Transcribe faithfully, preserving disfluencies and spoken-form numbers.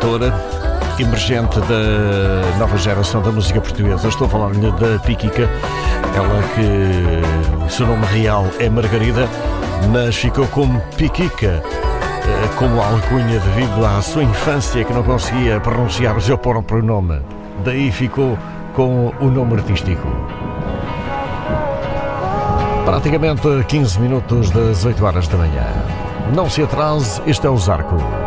cantora emergente da nova geração da música portuguesa. Estou a falar-lhe da Piquica, ela que seu nome real é Margarida, mas ficou como Piquica como alcunha devido à sua infância, que não conseguia pronunciar o seu próprio nome. Daí ficou com o nome artístico. Praticamente quinze minutos das oito horas da manhã. Não se atrase, este é o Zarco.